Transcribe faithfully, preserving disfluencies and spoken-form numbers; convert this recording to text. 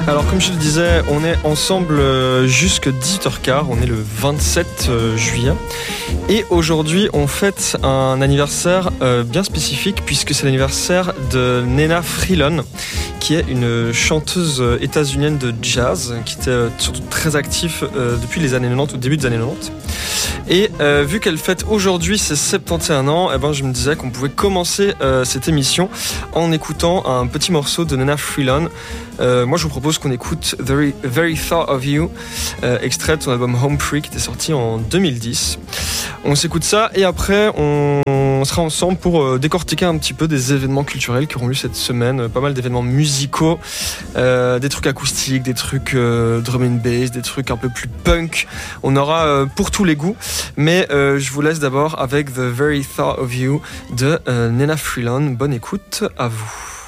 Alors comme je le disais, on est ensemble jusqu'à dix-huit heures quinze, on est le vingt-sept juillet et aujourd'hui on fête un anniversaire bien spécifique puisque c'est l'anniversaire de Nina Freelon, qui est une chanteuse états-unienne de jazz qui était surtout très active depuis les années quatre-vingt-dix, au début des années quatre-vingt-dix. Et euh, vu qu'elle fête aujourd'hui ses soixante et onze ans, eh ben, je me disais qu'on pouvait commencer euh, cette émission en écoutant un petit morceau de Nina Freelon. Euh, moi je vous propose qu'on écoute The Very, Very Thought of You, euh, extrait de son album Home Free qui était sorti en deux mille dix. On s'écoute ça et après on, on sera ensemble pour euh, décortiquer un petit peu des événements culturels qui auront lieu cette semaine, euh, pas mal d'événements musicaux, euh, des trucs acoustiques, des trucs euh, drum and bass, des trucs un peu plus punk. On aura euh, pour tous les goûts, mais euh, je vous laisse d'abord avec The Very Thought of You de euh, Nina Freelon. Bonne écoute à vous.